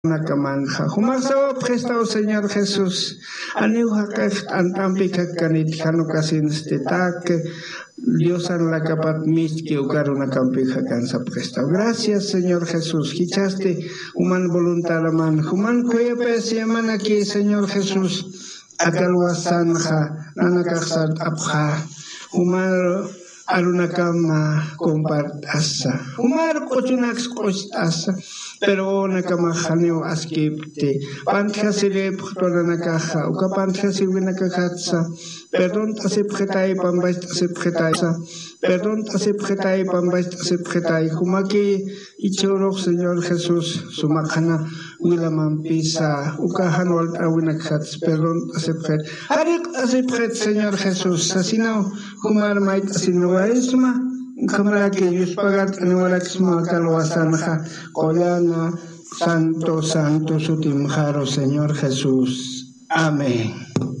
Nakamanja, Humaxao prestado Señor Jesús, Aniuhaka Antampika Kanit Hanukasin Stetak, Dios an la capat que ugaruna campija cansa prestado. Gracias Señor Jesús, quichaste human voluntad man, human cuya pesiaman aquí Señor Jesús, Akalwasanja, Nanakaxat Abja, human alunakama compartasa, human cochunax costasa. Pero nakamahaneo askipte pantjasile ptonanakaja uka pantjasiwinakakatsa perdón tasipjetai pambait tasipjetaisa perdón tasipjetai pambait tasipjetai humaki ichorok Señor Jesús sumakana wilamampisa uka hanwal awinakats perdón tasipjet harik tasipjet Señor Jesús asino humar mait asino isma Kamara que Dios pagat en Walaxma Calvasanja, Collana, Santo, Santo, Sutimjaro, Señor Jesús. Amén.